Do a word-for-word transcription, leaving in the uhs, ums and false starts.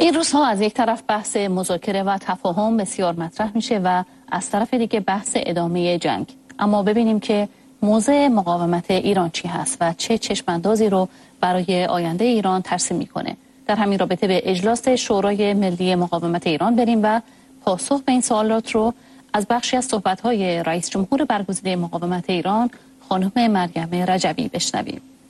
این روزها از یک طرف بحث مذاکره و تفاهم بسیار مطرح میشه و از طرف دیگه بحث ادامه جنگ. اما ببینیم که موضع مقاومت ایران چی هست و چه چشماندازی رو برای آینده ایران ترسیم میکنه. در همین رابطه به اجلاس شورای ملی مقاومت ایران بریم و پاسخ به این سوالات رو از بخشی از صحبت‌های رئیس جمهور برگزیده مقاومت ایران خانم مریم رجبی بشنویم.